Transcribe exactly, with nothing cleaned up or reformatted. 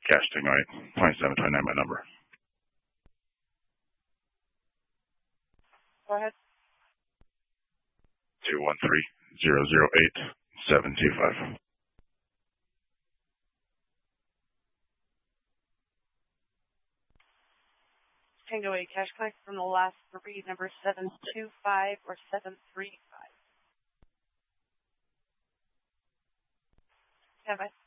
Cash Tango eight, twenty-seven twenty-nine my number. Go ahead. two one three, zero zero eight, seven two five. Tango eight, cash collect from the last three, number seven two five or seven three five. Have I?